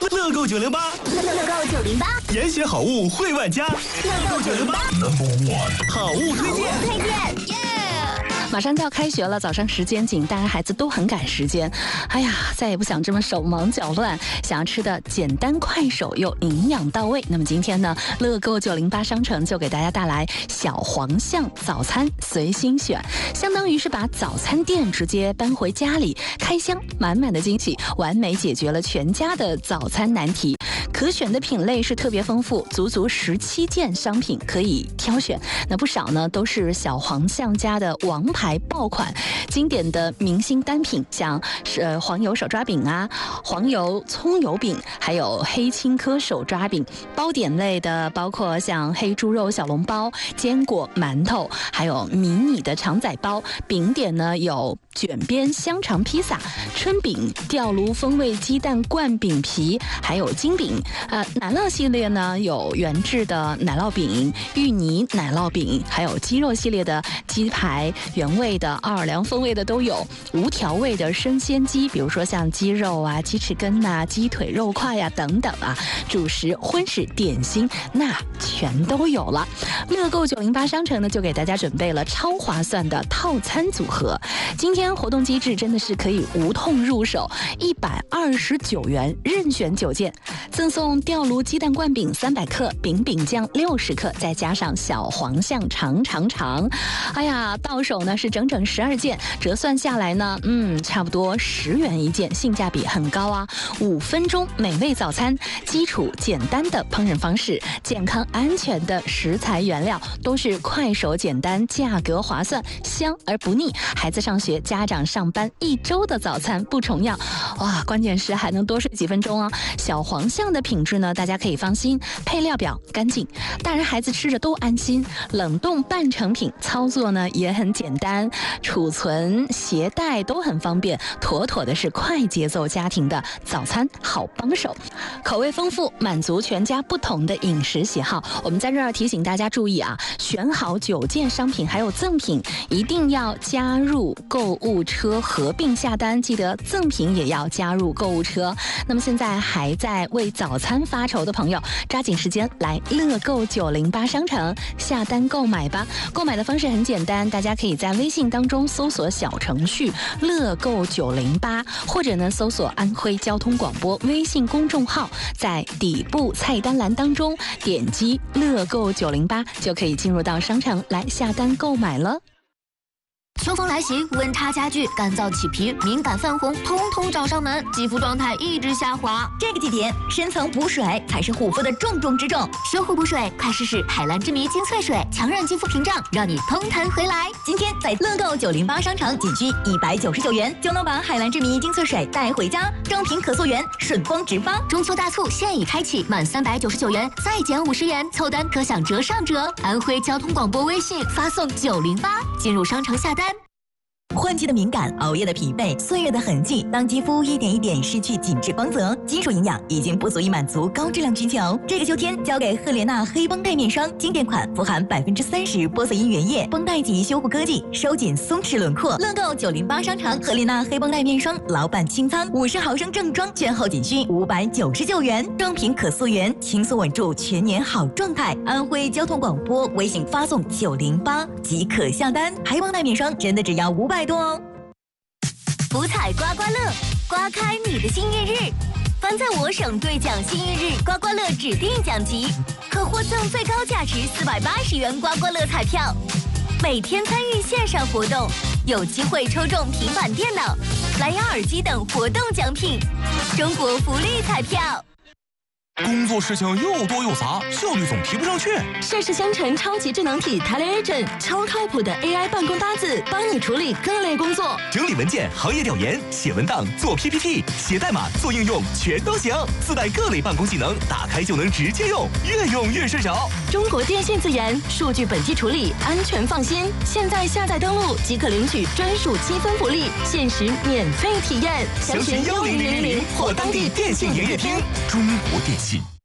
乐购908， 乐购908， 严选好物惠万家。乐购908 ，Number 1，好物推荐。 马上就要开学了，早上时间紧，当然孩子都很赶时间。哎呀，再也不想这么手忙脚乱，想要吃的简单快手又营养到位。那么今天呢，乐购908商城就给大家带来小黄象早餐随心选，相当于是把早餐店直接搬回家里，开箱满满的惊喜，完美解决了全家的早餐难题。可选的品类是特别丰富，足17件商品可以挑选。那不少呢都是小黄象家的王牌爆款，经典的明星单品，像是黄油手抓饼啊、黄油葱油饼，还有黑青稞手抓饼。包点类的包括像黑猪肉小笼包、坚果馒头，还有迷你的肠仔包。饼点呢有卷边香肠披萨、春饼、吊炉风味鸡蛋灌饼皮，还有金饼。奶酪系列呢有原制的奶酪饼、芋泥奶酪饼，还有鸡肉系列的鸡排，原味的、奥尔良风味的都有，无调味的生鲜鸡，比如说像鸡肉啊、鸡翅根啊、鸡腿肉块呀等等啊，主食、荤食、点心那全都有了。乐购908商城呢就给大家准备了超划算的套餐组合，今天活动机制真的是可以无痛入手，129元任选9件，赠送吊炉鸡蛋灌饼300克、饼酱60克，再加上小黄象长。哎呀，到手呢是整12件，折算下来呢，差不多10元一件，性价比很高啊。5分钟美味早餐，基础简单的烹饪方式，健康安全的食材原料，都是快手简单，价格划算，香而不腻。孩子上学，家长上班，1周的早餐不重样。哇，关键是还能多睡几分钟啊。小黄象的品质呢，大家可以放心，配料表干净，大人孩子吃着都安心。冷冻半成品，操作呢也很简单，储存携带都很方便，妥妥的是快节奏家庭的早餐好帮手。口味丰富，满足全家不同的饮食喜好。我们在这儿提醒大家注意啊，选好9件商品还有赠品，一定要加入购物车合并下单，记得赠品也要加入购物车。那么现在还在为早餐发愁的朋友，抓紧时间来乐购908商城下单购买吧。购买的方式很简单，大家可以在微信当中搜索小程序乐购908，或者呢搜索安徽交通广播微信公众号，在底部菜单栏当中点击乐购908，就可以进入到商城来下单购买了。 秋风来袭，温差加剧，干燥起皮、敏感泛红，通通找上门，肌肤状态一直下滑。 这个季节，深层补水才是护肤的重中之重。 修护补水，快试试海蓝之谜精粹水，强韧肌肤屏障，让你通弹回来。 今天在乐购908商城仅需199元，就能把海蓝之谜精粹水带回家，正品可溯源，顺丰直发。 中秋大促现已开启，满399元再减50元，凑单可享折上折。安徽交通广播微信发送908，进入商城下单。 换季的敏感，熬夜的疲惫，岁月的痕迹，当肌肤一点一点失去紧致光泽，基础营养已经不足以满足高质量需求。这个秋天，交给赫莲娜黑绷带面霜，经典款，富含30%玻色因原液，绷带级修护科技，收紧松弛轮廓。乐购908商城赫莲娜黑绷带面霜老板清仓，50毫升正装，券后仅需599元，正品可溯源，轻松稳住全年好状态。安徽交通广播微信发送908即可下单，黑绷带面霜真的只要500多哦。 福彩刮刮乐，刮开你的幸运日。凡在我省兑奖幸运日刮刮乐指定奖级，可获赠最高价值480元刮刮乐彩票。每天参与线上活动，有机会抽中平板电脑、蓝牙耳机等活动奖品。中国福利彩票。 工作事情又多又杂，效率总提不上去。 盛世香城超级智能体 TeleAgent 超靠谱的 AI 办公搭子，帮你处理各类工作， 整理文件、行业调研、写文档、做 PPT、写代码、做应用，全都行。自带各类办公技能，打开就能直接用，越用越顺手。 中国电信自研，数据本地处理，安全放心。现在下载登录即可领取专属积分福利，限时免费体验。 详询1000或当地电信营业厅。中国电信。